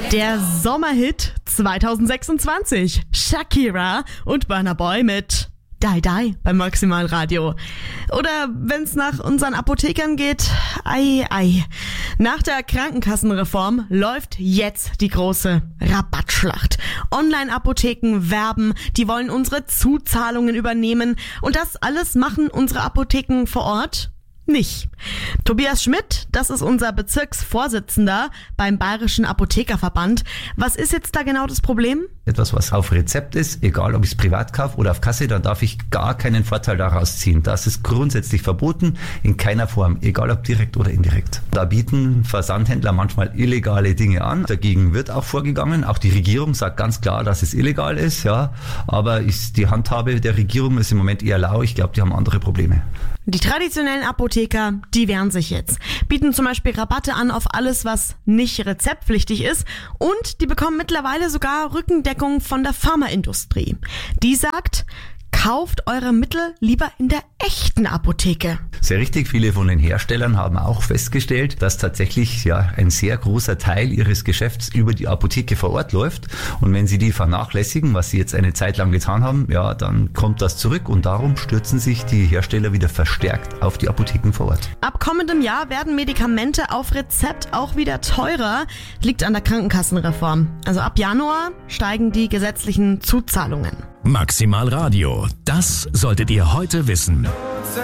Der Sommerhit 2026. Shakira und Burna Boy mit Die Die beim Maximalradio. Oder wenn's nach unseren Apothekern geht, ei ei. Nach der Krankenkassenreform läuft jetzt die große Rabattschlacht. Online-Apotheken werben, die wollen unsere Zuzahlungen übernehmen. Und das alles machen unsere Apotheken vor Ort nicht. Tobias Schmidt, das ist unser Bezirksvorsitzender beim Bayerischen Apothekerverband. Was ist jetzt da genau das Problem? Etwas, was auf Rezept ist, egal ob ich es privat kaufe oder auf Kasse, dann darf ich gar keinen Vorteil daraus ziehen. Das ist grundsätzlich verboten, in keiner Form, egal ob direkt oder indirekt. Da bieten Versandhändler manchmal illegale Dinge an. Dagegen wird auch vorgegangen. Auch die Regierung sagt ganz klar, dass es illegal ist, ja. Aber die Handhabe der Regierung ist im Moment eher lau. Ich glaube, die haben andere Probleme. Die traditionellen Apotheker, die wehren sich jetzt, bieten zum Beispiel Rabatte an auf alles, was nicht rezeptpflichtig ist, und die bekommen mittlerweile sogar Rückendeckung von der Pharmaindustrie. Die sagt, kauft eure Mittel lieber in der echten Apotheke. Sehr richtig, viele von den Herstellern haben auch festgestellt, dass tatsächlich ein sehr großer Teil ihres Geschäfts über die Apotheke vor Ort läuft. Und wenn sie die vernachlässigen, was sie jetzt eine Zeit lang getan haben, dann kommt das zurück, und darum stürzen sich die Hersteller wieder verstärkt auf die Apotheken vor Ort. Ab kommendem Jahr werden Medikamente auf Rezept auch wieder teurer. Liegt an der Krankenkassenreform. Also ab Januar steigen die gesetzlichen Zuzahlungen. Maximalradio, das solltet ihr heute wissen.